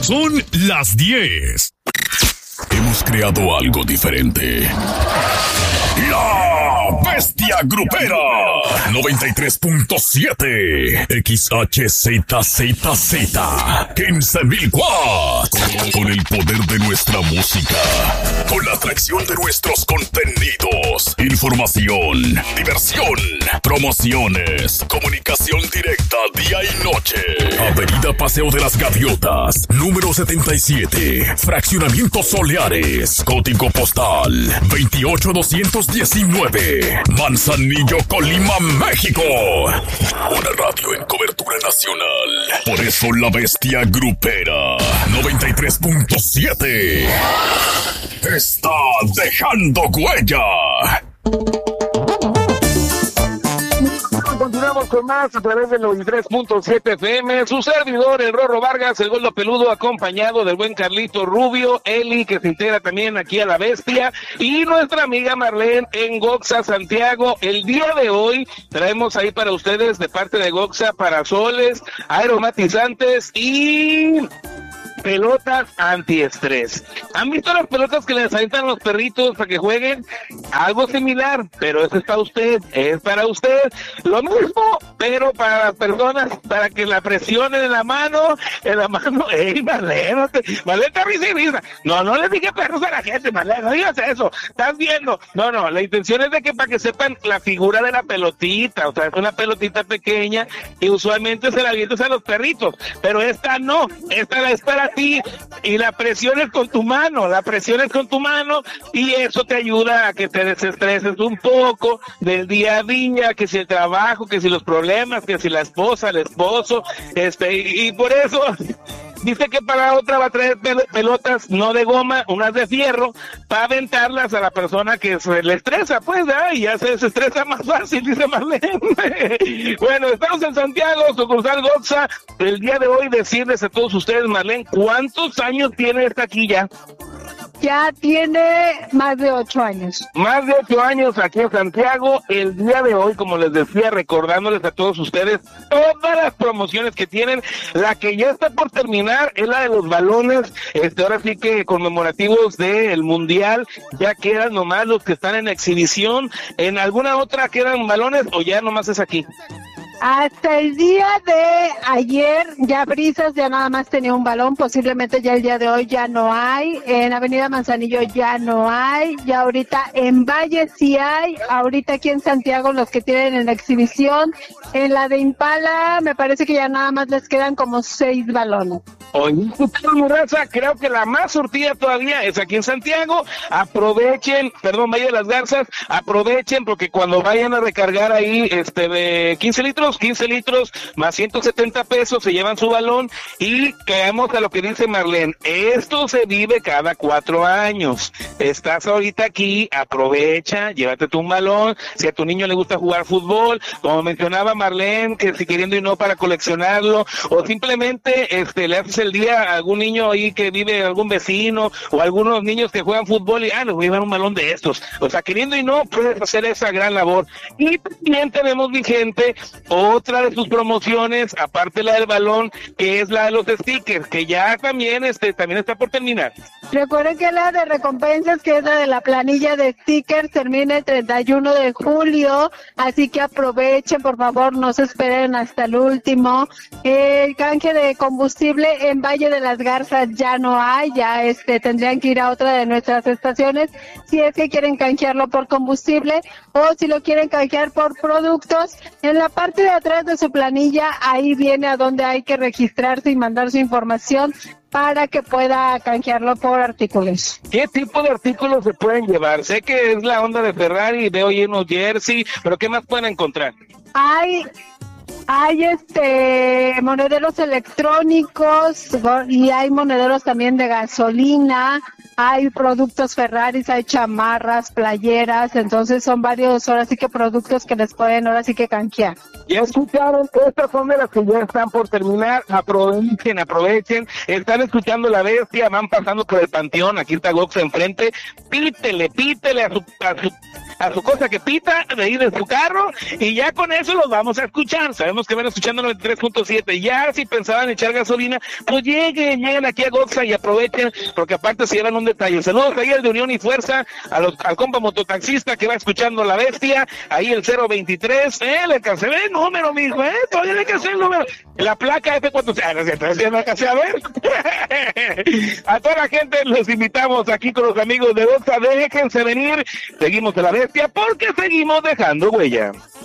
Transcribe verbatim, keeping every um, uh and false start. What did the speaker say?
Son las diez. Hemos creado algo diferente. La Bestia Grupera noventa y tres punto siete X H Z Z Z quince mil watts. Con el poder de nuestra música, con la atracción de nuestros contenidos, información, diversión, promociones, comunicación directa día y noche. Avenida Paseo de las Gaviotas, número setenta y siete, Fraccionamiento Soleares, código postal veintiocho doscientos diecinueve, Manzanillo, Colima, México. Una radio en cobertura nacional. Por eso la Bestia Grupera noventa y tres punto siete está dejando huella. Continuamos con más a través del noventa y tres punto siete F M. Su servidor, el Rorro Vargas, el Gordo Peludo, acompañado del buen Carlito Rubio, Eli, que se integra también aquí a la Bestia, y nuestra amiga Marlene en Goxa, Santiago. El día de hoy traemos ahí para ustedes, de parte de Goxa, parasoles, aromatizantes y pelotas antiestrés. ¿Han visto las pelotas que les aventan los perritos para que jueguen? Algo similar, pero eso es para usted, es para usted. Lo mismo, pero para las personas, para que la presionen en la mano, en la mano. ¡Ey, Marlene! No te, Marlene está risa y risa. No, no les dije perros a la gente, Marlene, no digas eso. Estás viendo. No, no, la intención es de que para que sepan la figura de la pelotita, o sea, es una pelotita pequeña y usualmente se la avientas a los perritos, pero esta no, esta la es para ti, y la presión es con tu mano, la presión es con tu mano, y eso te ayuda a que te desestreses un poco del día a día, que si el trabajo, que si los problemas, que si la esposa, el esposo, este, y, y por eso dice que para otra va a traer pel- pelotas no de goma, unas de fierro, para aventarlas a la persona que se le estresa, pues, ¿eh? Y ya se desestresa más fácil, dice Marlene. Bueno, estamos en Santiago, sucursal Goxa. El día de hoy decirles a todos ustedes, Marlene, ¿cuántos años tiene esta aquí ya? Ya tiene más de ocho años. Más de ocho años aquí en Santiago. El día de hoy, como les decía, recordándoles a todos ustedes todas las promociones que tienen. La que ya está por terminar es la de los balones, este, ahora sí que conmemorativos del Mundial. Ya quedan nomás los que están en exhibición. ¿En alguna otra quedan balones o ya nomás es aquí? Hasta el día de ayer, ya Brisas ya nada más tenía un balón, posiblemente ya el día de hoy ya no hay, en Avenida Manzanillo ya no hay, ya ahorita en Valle sí hay, ahorita aquí en Santiago los que tienen en exhibición, en la de Impala me parece que ya nada más les quedan como seis balones. Oye, raza, creo que la más surtida todavía es aquí en Santiago. Aprovechen, perdón, Valle de las Garzas, aprovechen porque cuando vayan a recargar ahí este de quince litros, quince litros más ciento setenta pesos, se llevan su balón. Y caemos a lo que dice Marlene, esto se vive cada cuatro años. Estás ahorita aquí, aprovecha, llévate tu balón. Si a tu niño le gusta jugar fútbol, como mencionaba Marlene, que si queriendo y no para coleccionarlo, o simplemente este le haces el día a algún niño ahí que vive, algún vecino, o algunos niños que juegan fútbol y, ah, les voy a llevar un balón de estos. O sea, queriendo y no, puedes hacer esa gran labor. Y también tenemos vigente otra de sus promociones, aparte la del balón, que es la de los stickers, que ya también, este, también está por terminar. Recuerden que la de recompensas, que es la de la planilla de stickers, termina el treinta y uno de julio, así que aprovechen, por favor, no se esperen hasta el último. El canje de combustible en Valle de las Garzas ya no hay, ya este tendrían que ir a otra de nuestras estaciones si es que quieren canjearlo por combustible o si lo quieren canjear por productos. En la parte de atrás de su planilla, ahí viene a donde hay que registrarse y mandar su información para que pueda canjearlo por artículos. ¿Qué tipo de artículos se pueden llevar? Sé que es la onda de Ferrari, veo llenos jersey, pero ¿qué más pueden encontrar? Hay Hay este monederos electrónicos y hay monederos también de gasolina, hay productos Ferraris, hay chamarras, playeras, entonces son varios, ahora sí que productos que les pueden ahora sí que canjear. Ya escucharon, estas son de las que ya están por terminar, aprovechen, aprovechen, están escuchando La Bestia, van pasando por el Panteón, aquí está Goxa enfrente, pítele, pítele a su, a su a su cosa que pita, de ir en su carro, y ya con eso los vamos a escuchar. Sabemos que van escuchando noventa y tres punto siete. Ya si pensaban echar gasolina, pues lleguen, lleguen aquí a Goxa y aprovechen, porque aparte se llevan un detalle. Saludos ahí al de Unión y Fuerza, a los, al compa mototaxista que va escuchando La Bestia, ahí el cero veintitrés, eh, le cancelé el número, mijo, eh, todavía le cancelé el número. La placa F cuatro, ah, no es cierto, ya me alcancé a ver. A toda la gente los invitamos aquí con los amigos de Goxa, déjense venir, seguimos de La Bestia porque seguimos dejando huella.